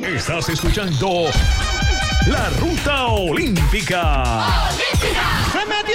Estás escuchando La Ruta Olímpica. ¡Se metió!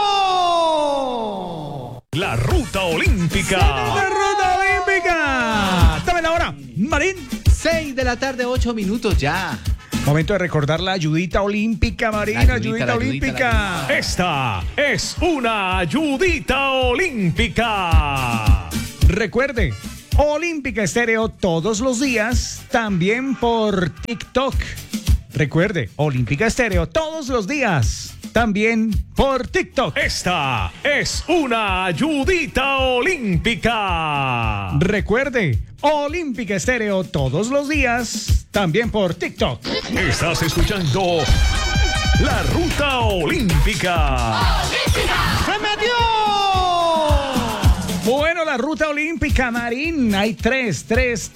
La Ruta Olímpica. ¡La Ruta Olímpica! ¡Dame la hora, Marín! 6 de la tarde, 8 minutos ya. Momento de recordar la ayudita olímpica, Marín. Ayudita olímpica. Esta es una ayudita olímpica. Recuerde, Olímpica Estéreo todos los días, también por TikTok. Recuerde, Olímpica Estéreo todos los días, también por TikTok. Esta es una ayudita olímpica. Recuerde, Olímpica Estéreo todos los días, también por TikTok. Estás escuchando La Ruta Olímpica. ¡Se metió! Bueno, la Ruta Olímpica, Marín. Hay tres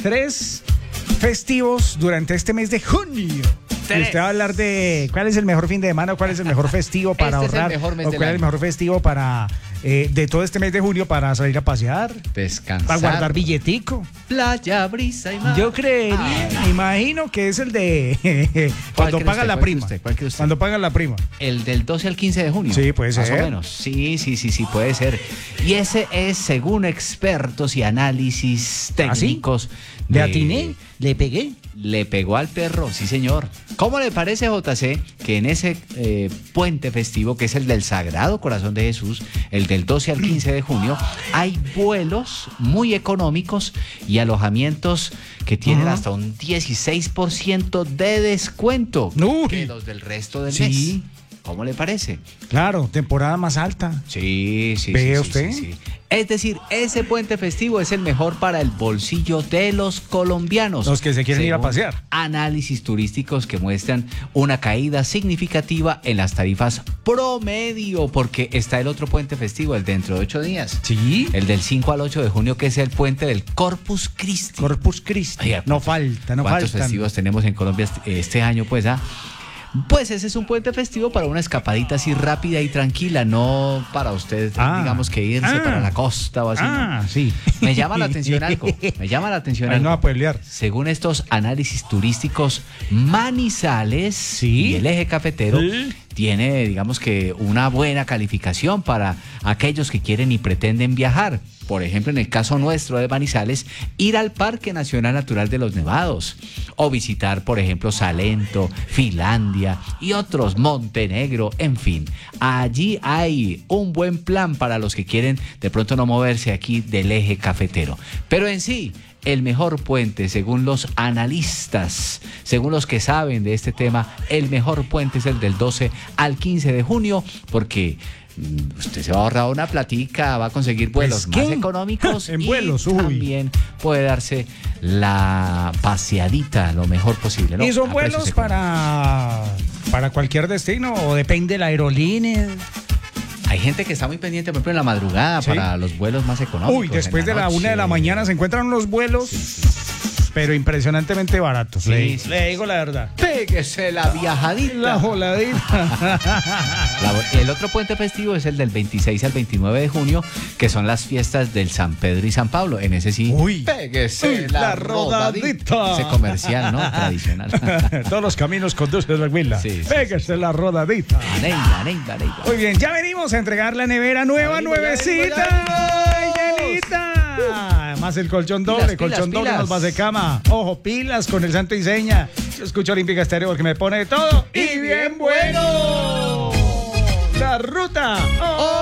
festivos durante este mes de junio. Y usted va a hablar de cuál es el mejor fin de semana, cuál es el mejor festivo para ahorrar, es el mejor mes o del cuál es el año. mejor festivo para de todo este mes de junio para salir a pasear, Descansar. para guardar billetico. Playa, brisa y mar. Yo creería, me imagino que es el de cuando cree pagan usted? la ¿Cuál prima. cree usted? ¿Cuál cree usted? Cuando pagan la prima. El del 12 al 15 de junio. Sí, puede Más ser. o menos. Sí, puede ser. Y ese es según expertos y análisis técnicos. ¿Le atiné? ¿Le pegué? Le pegó al perro, sí señor. ¿Cómo le parece, JC, que en ese puente festivo, que es el del Sagrado Corazón de Jesús, el del 12 al 15 de junio, hay vuelos muy económicos y alojamientos que tienen hasta un 16% de descuento Uy. que los del resto del Sí. mes? ¿Cómo le parece? Claro, temporada más alta. Sí. ¿Ve usted? Sí. Es decir, ese puente festivo es el mejor para el bolsillo de los colombianos. Los que se quieren ir a según pasear. Análisis turísticos que muestran una caída significativa en las tarifas promedio, porque está el otro puente festivo, el dentro de 8 días. Sí. El del 5 al 8 de junio, que es el puente del Corpus Christi. Corpus Christi. Oiga, No falta, no ¿cuántos faltan. festivos tenemos en Colombia este año, pues? Pues ese es un puente festivo para una escapadita así rápida y tranquila, no para usted, digamos, que irse para la costa o así. ¿no? Sí. Me llama la atención algo. Ahí no va a pelear. Según estos análisis turísticos, Manizales Sí. y el eje cafetero Sí. tiene, digamos que, una buena calificación para aquellos que quieren y pretenden viajar. Por ejemplo, en el caso nuestro de Manizales, ir al Parque Nacional Natural de los Nevados o visitar, por ejemplo, Salento, Finlandia y otros, Montenegro, en fin. Allí hay un buen plan para los que quieren de pronto no moverse aquí del eje cafetero. Pero en sí, el mejor puente, según los analistas, según los que saben de este tema, el mejor puente es el del 12 al 15 de junio, porque usted se va a ahorrar una platica, va a conseguir vuelos ¿Qué? más económicos En y vuelos, uy. también puede darse la paseadita lo mejor posible, ¿no? ¿Y son A vuelos precios económicos. para cualquier destino o depende de la aerolínea? Hay gente que está muy pendiente, por ejemplo, en la madrugada ¿Sí? para los vuelos más económicos. Uy, después en de la 1 de la noche. mañana se encuentran unos vuelos, pero impresionantemente baratos. Sí, le, sí. le digo la verdad. Péguese la viajadita. La voladita. El otro puente festivo es el del 26 al 29 de junio, que son las fiestas del San Pedro y San Pablo. En ese sí, Uy. péguese Uy, la rodadita. Ese comercial, ¿no? Tradicional. Todos los caminos conducen a la Huila. Sí, sí, Pégase la rodadita. Aneida. Muy bien, ya venimos a entregar la nevera nueva, Ya venimos, nuevecita. ya venimos. ¡Ay, llenita! Además el colchón doble, Pilas, colchón doble pilas. nos va de cama. Ojo, pilas con el santo y seña. Yo escucho Olímpica Estéreo porque me pone de todo y bien bueno. La ruta.